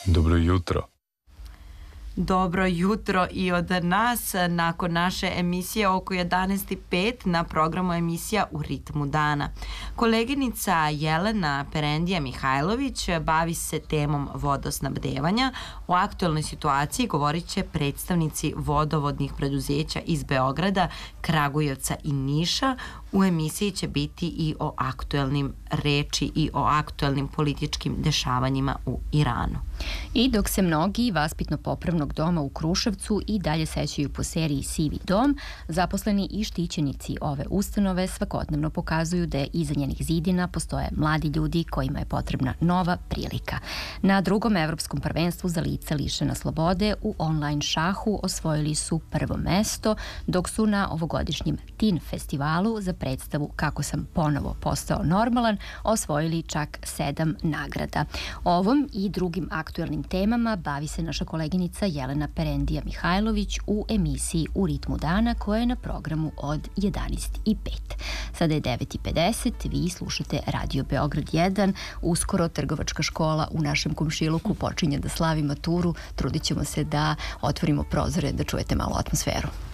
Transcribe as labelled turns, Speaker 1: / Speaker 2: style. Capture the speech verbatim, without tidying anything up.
Speaker 1: Dobro jutro.
Speaker 2: Dobro jutro i od nas nakon naše emisije oko jedanaest i pet na programu emisija U ritmu dana. Koleginica Jelena Perendija Mihajlović bavi se temom vodosnabdevanja. O aktuelnoj situaciji govorit će predstavnici vodovodnih preduzeća iz Beograda, Kragujevca i Niša. U emisiji će biti i o aktuelnim reči i o aktuelnim političkim dešavanjima u Iranu.
Speaker 3: I dok se mnogi vaspitno-popravnog doma u Kruševcu i dalje sećaju po seriji Sivi dom, zaposleni i štićenici ove ustanove svakodnevno pokazuju da je iza njenih zidina postoje mladi ljudi kojima je potrebna nova prilika. Na drugom evropskom prvenstvu za lica lišena slobode u online šahu osvojili su prvo mesto, dok su na ovogodišnjem Tin festivalu za predstavu Kako sam ponovo postao normalan osvojili čak sedam nagrada. Ovom i drugim aktuelnim temama bavi se naša koleginica Jelena Perendija Mihajlović u emisiji U ritmu dana koja je na programu od jedanaest i pet. Sada je devet i pedeset, vi slušate Radio Beograd jedan, uskoro trgovačka škola u našem komšiluku počinje da slavi maturu, trudit ćemo se da otvorimo prozore da čujete malo atmosferu.